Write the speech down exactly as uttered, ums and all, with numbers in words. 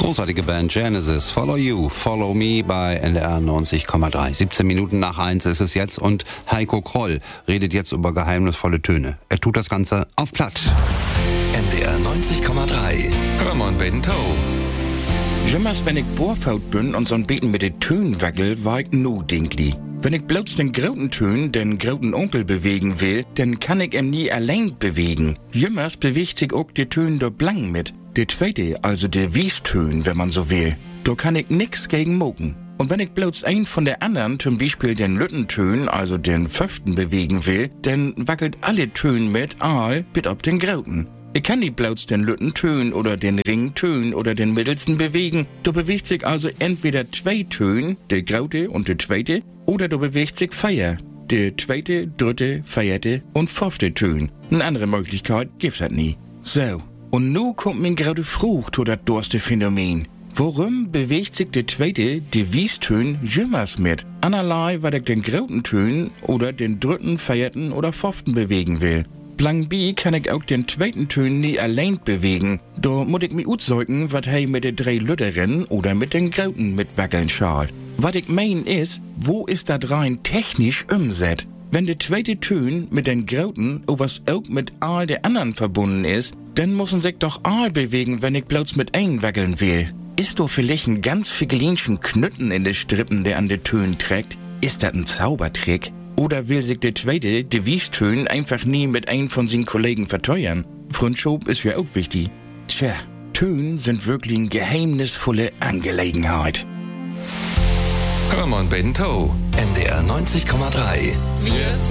Großartige Band Genesis, Follow You, Follow Me bei N D R neunzig Komma drei. siebzehn Minuten nach eins ist es jetzt und Heiko Kroll redet jetzt über geheimnisvolle Töne. Er tut das Ganze auf Platt. N D R neunzig Komma drei. Hör mal Ben Toe. Jimmers, wenn ich Bohrfaut bin und so'n Beten mit den Tönen wackel, war ich nu dinkli. Wenn ich bloß den grauten Tön, den grauten Onkel bewegen will, dann kann ich ihn nie allein bewegen. Jimmers bewegt sich auch die Tön do blank mit. Der zweite, also der Wiestön, wenn man so will. Da kann ich nix gegen moken. Und wenn ich bloß ein von der anderen, zum Beispiel den Lüttentön, also den Fünften bewegen will, dann wackelt alle Tön mit, all, bit ob den grauten. Ich kann nicht bloß den Lüttentön oder den Ringtön oder den Mittelsten bewegen. Da bewegt sich also entweder zwei Tön, der graute und der zweite, oder da bewegt sich Feier, der zweite, dritte, vierte und fünfte Tön. Eine andere Möglichkeit gibt's halt nie. So, und nu kommt mir gerade Frucht zu das durste Phänomen. Warum bewegt sich der zweite, der Wiestön, jimmers mit? Anerlei, weil ich den grauten Tön oder den dritten, vierten oder fünften bewegen will. Blank B kann ich auch den zweiten Tön nie allein bewegen. Da muss ich mich utsäugen, wat hei mit den drei Lütteren oder mit den Grauten mit wackeln schal. Wat ich mein is, wo ist dat rein technisch umset? Wenn der zweite Tön mit den Grauten was auch mit all der anderen verbunden ist, dann müssen sich doch all bewegen, wenn ich bloß mit ein wackeln will. Ist doch vielleicht ein ganz figelinschen Knütten in de Strippen, der an de Tön trägt? Ist dat ein Zaubertrick? Oder will sich der zweite, der Wiestön, einfach nie mit einem von seinen Kollegen verteuern? Freundschaft ist ja auch wichtig. Tja, Tön sind wirklich eine geheimnisvolle Angelegenheit. Hör mal Ben Toe. N D R neunzig Komma drei. Wir